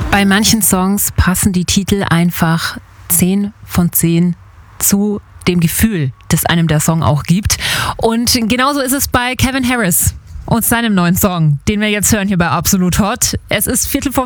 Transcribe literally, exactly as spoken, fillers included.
Bei manchen Songs passen die Titel einfach zehn von zehn zu dem Gefühl, das einem der Song auch gibt. Und genauso ist es bei Kevin Harris und seinem neuen Song, den wir jetzt hören hier bei Absolut Hot. Es ist Viertel vor